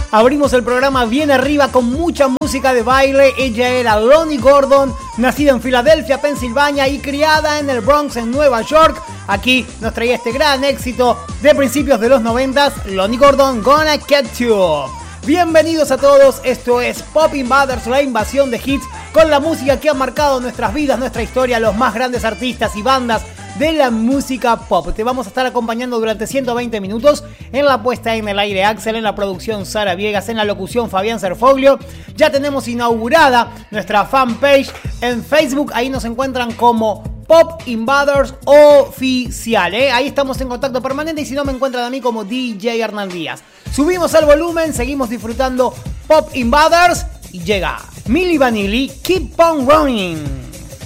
Abrimos el programa bien arriba con mucha música de baile. Ella era Lonnie Gordon, nacida en Filadelfia, Pensilvania y criada en el Bronx, en Nueva York. Aquí nos traía este gran éxito de principios de los 90s, Lonnie Gordon, Gonna Get You. Bienvenidos a todos, esto es Pop Invaders, la invasión de hits con la música que ha marcado nuestras vidas, nuestra historia, los más grandes artistas y bandas de la música pop. Te vamos a estar acompañando durante 120 minutos en la puesta en el aire Axel, en la producción Sara Viegas, en la locución Fabián Cerfoglio. Ya tenemos inaugurada nuestra fanpage en Facebook, ahí nos encuentran como Pop Invaders Oficial, Ahí estamos en contacto permanente y si no me encuentran a mí como DJ Hernán Díaz. Subimos el volumen, seguimos disfrutando Pop Invaders y llega Milli Vanilli, Keep on Running.